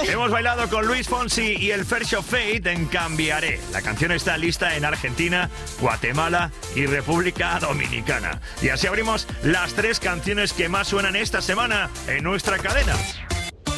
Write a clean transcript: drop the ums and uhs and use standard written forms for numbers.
Hemos bailado con Luis Fonsi y el First of Fate en Cambiaré. La canción está lista en Argentina, Guatemala y República Dominicana. Y así abrimos las 3 canciones que más suenan esta semana en nuestra cadena.